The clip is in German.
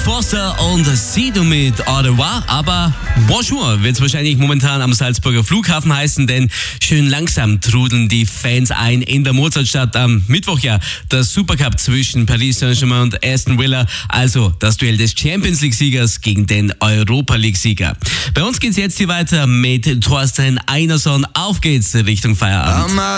Forster und Sido mit Au revoir, aber Bonjour wird es wahrscheinlich momentan am Salzburger Flughafen heißen, denn schön langsam trudeln die Fans ein in der Mozartstadt. Am Mittwoch ja der Supercup zwischen Paris Saint-Germain und Aston Villa, also das Duell des Champions League-Siegers gegen den Europa League-Sieger. Bei uns geht's jetzt hier weiter mit Thorsten Einerson. Auf geht's Richtung Feierabend.